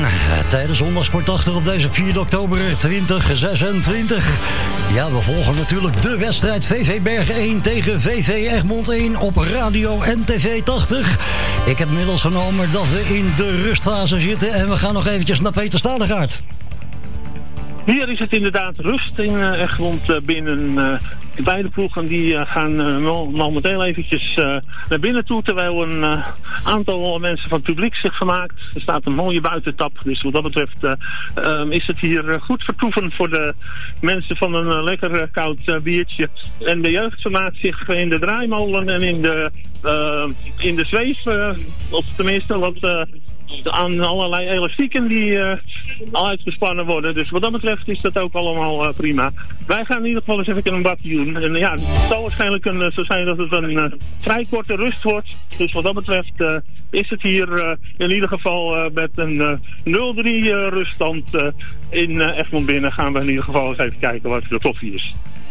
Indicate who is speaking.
Speaker 1: tijdens Zondagsport 80 op deze 4 oktober 2026. Ja, we volgen natuurlijk de wedstrijd VV Bergen 1 tegen VV Egmond 1 op radio en tv 80. Ik heb inmiddels vernomen dat we in de rustfase zitten en we gaan nog eventjes naar Peter Stadegaard.
Speaker 2: Hier is het inderdaad rust in Egmond binnen. Beide ploegen die gaan momenteel eventjes naar binnen toe, terwijl een aantal mensen van het publiek zich vermaakt. Er staat een mooie buitentap, dus wat dat betreft is het hier goed vertoeven voor de mensen van een lekker koud biertje. En de jeugd vermaakt zich in de draaimolen en in de zweef, of tenminste wat... aan allerlei elastieken die al uitgespannen worden. Dus wat dat betreft is dat ook allemaal prima. Wij gaan in ieder geval eens even een bakje doen. En ja, het zal waarschijnlijk zo zijn dat het een vrij korte rust wordt. Dus wat dat betreft is het hier in ieder geval met een 0-3 ruststand in Egmond binnen. Gaan we in ieder geval eens even kijken wat de koffie is.